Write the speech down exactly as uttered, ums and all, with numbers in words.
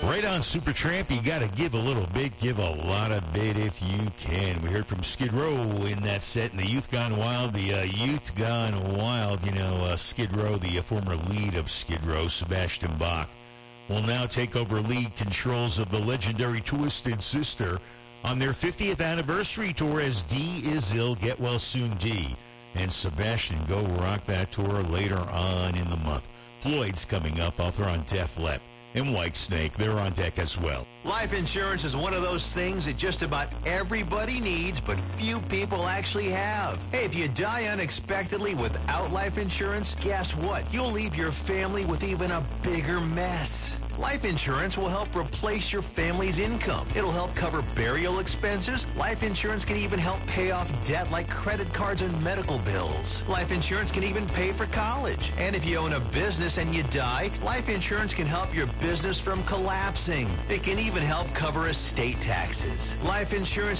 Right on Supertramp, you got to give a little bit, give a lot of bit if you can. We heard from Skid Row in that set, and the Youth Gone Wild. The uh, Youth Gone Wild, you know, uh, Skid Row, the uh, former lead of Skid Row, Sebastian Bach, will now take over lead controls of the legendary Twisted Sister on their fiftieth anniversary tour as D is ill, get well soon D. And Sebastian go rock that tour later on in the month. Floyd's coming up, author on Def Leppard. And Whitesnake, they're on deck as well. Life insurance is one of those things that just about everybody needs, but few people actually have. Hey, if you die unexpectedly without life insurance, guess what? You'll leave your family with even a bigger mess. Life insurance will help replace your family's income. It'll help cover burial expenses. Life insurance can even help pay off debt like credit cards and medical bills. Life insurance can even pay for college. And if you own a business and you die, life insurance can help your business from collapsing. It can even help cover estate taxes. Life insurance